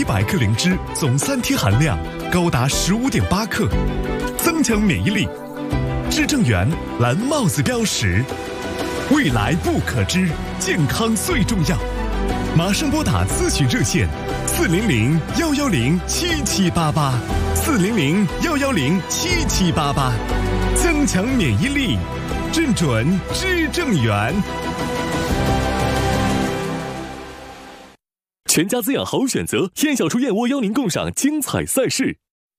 100克灵芝总3贴含量高达15.8克，增强免疫力。至正源蓝帽子标识，未来不可知，健康最重要。马上拨打咨询热线400-110-7788，400-110-7788，增强免疫力，正准知正源。全家滋养好选择，燕小厨燕窝邀您共赏精彩赛事。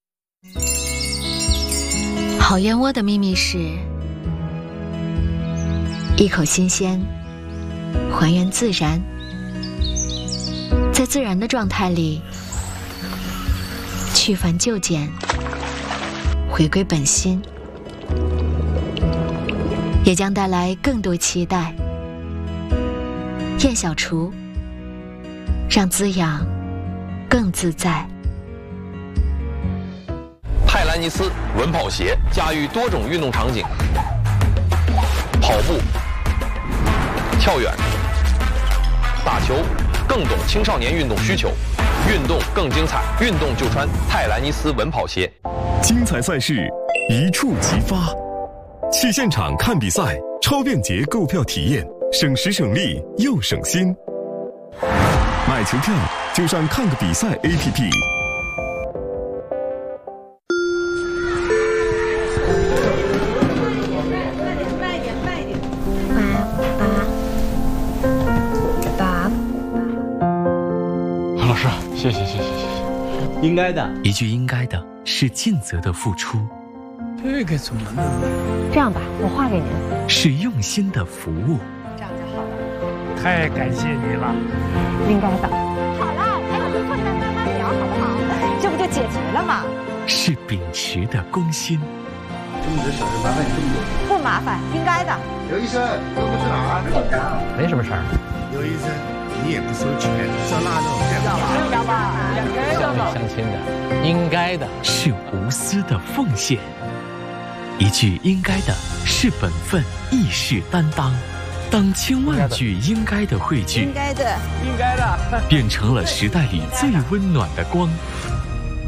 好燕窝的秘密是一口新鲜，还原自然，在自然的状态里去繁就简，回归本心，也将带来更多期待。燕小厨，让滋养更自在。 泰兰尼斯稳跑鞋驾驭多种运动场景，跑步、跳远、打球，更懂青少年运动需求，运动更精彩，运动就穿泰兰尼斯稳跑鞋。 精彩赛事一触即发，去现场看比赛，超便捷购票体验，省时省力又省心。买球票就上看个比赛 APP。 老师，谢谢。 应该的， 一句应该的是尽责的付出， 这个怎么弄？ 这样吧，我画给您。 是用心的服务。 这样就好了。 太感谢你了。 应该的。好了，陪我们困难慢慢聊，好不好？这不就解决了吗？ 是秉持的公心。 这么多小事麻烦你这么多。 不麻烦，应该的。 刘医生，都不去哪儿？ 没什么事儿。 刘医生，你也不收钱，烧腊肉， 是的吧？ 乡里乡亲的，应该的。 是无私的奉献。一句应该的是本分，义士担当。当千万句应该的汇聚， 应该的， 应该的， 变成了时代里最温暖的光。